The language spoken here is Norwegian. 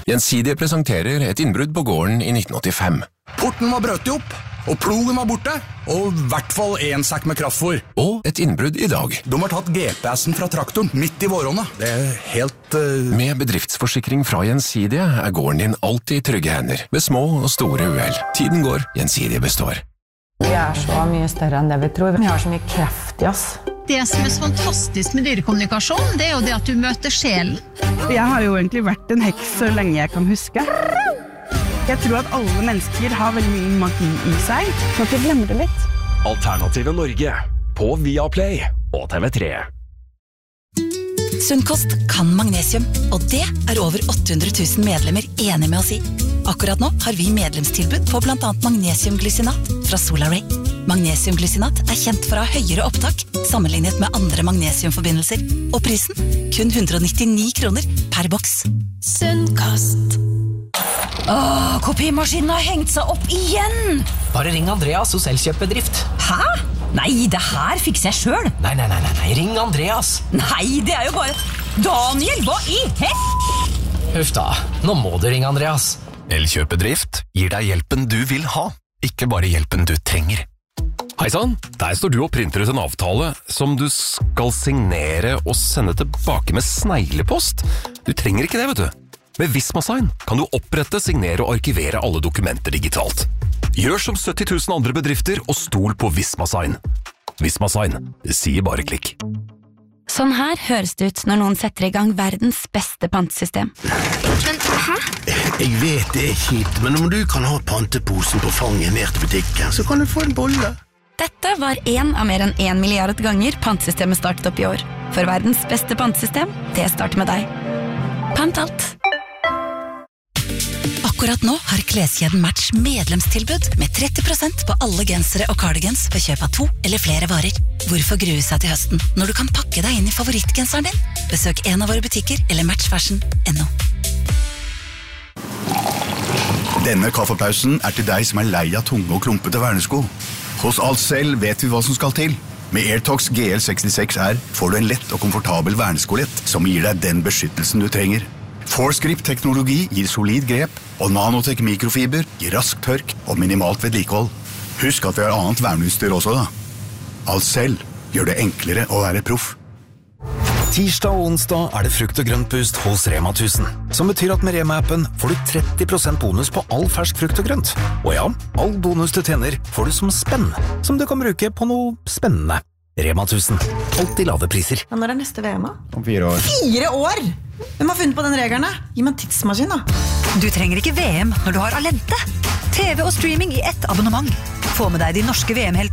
Gjensidige presenterer et innbrudd på gården i 1985. Porten var brøtet opp, og plogen var borte, og I hvert fall en sekk med kraftfôr. Og et innbrudd I dag. De har tatt GPS-en fra traktoren midt I våronna. Det helt... Med bedriftsforsikring fra Gjensidige gården din alltid I trygge hender, ved små og store uheld. Tiden går, Gjensidige består. Vi så mye større enn det vi tror. Vi har så mye kraft I oss. Det som så fantastisk med dyrekommunikasjon, det jo det at du møter sjelen. Jeg har jo egentlig vært en heks så lenge jeg kan huske. Jeg tror at alle mennesker har veldig mye magi I seg, så at vi glemmer det litt. Alternative Norge på Viaplay og TV3. Sunnkost kan magnesium, og det over 800 000 medlemmer enige med oss I. Akkurat nå har vi medlemstilbud på blant annet magnesiumglycinat fra Solaray. Magnesiumglycinat kjent for å ha høyere opptak sammenlignet med andre magnesiumforbindelser, og prisen kun 199 kroner per boks. Sunnkost. Kopimaskinen har hengt seg opp igjen! Bare ring Andreas hos Elkjøpbedrift. Hæ? Nei, det her fikser jeg selv. Nei, ring Andreas. Nei, det jo bare... Daniel, hva I hett? Huff da, nå må du ringe Andreas. Elkjøpedrift gir deg hjelpen du vil ha, ikke bare hjelpen du trenger. Heisann, der står du og printer ut en avtale som du skal signere og sende tilbake med sneglepost. Du trenger ikke det, vet du. Med Visma-sign kan du opprette, signere og arkivere alle dokumenter digitalt. Gjør som 70 000 andre bedrifter og stol på Visma-sign. Visma-sign, det sier bare klikk. Sånn her høres det ut når noen setter I gang verdens beste pantesystem. Men, hæ? Jeg vet det kjipt, men om du kan ha panteposen på fanget ned til butikken, så kan du få en bolle. Dette var en av mer enn 1 milliard ganger pantesystemet startet opp I år. For verdens beste pantesystem, det starter med deg. Pant alt. Akkurat nå har kleskjeden Match medlemstilbud med 30% på alle gensere og cardigans ved kjøp av 2 eller flere varer. Hvorfor grue seg til høsten når du kan pakke deg inn I favorittgenseren din? Besøk en av våre butikker eller matchfashion.no. Denne kaffepausen til deg som lei av tunge og klumpete vernesko. Hos Alcell vet vi hva som skal til. Med AirTox GL66R får du en lett og komfortabel verneskolett som gir deg den beskyttelsen du trenger. ForceGrip-teknologi gir solid grep, og Nanotech mikrofiber gir rask tørk og minimalt vedlikehold. Husk at vi har annet verneutstyr også da. Alcell gjør det enklere å være proff. Tirsdag og onsdag det frukt- og grøntboost hos Rema 1000, som betyr at med Rema-appen får du 30% bonus på all fersk frukt og grønt. Og ja, all bonus du tjener får du som spenn, som du kan bruke på noe spennende. Rema 1000, alltid lave priser. Ja, når neste VM da? Om 4 år. 4 år? Hvem har funnet på den regelen da? Gi meg en tidsmaskin da. Du trenger ikke VM når du har Alente. TV og streaming I ett abonnement. Få med deg de norske VM-heltene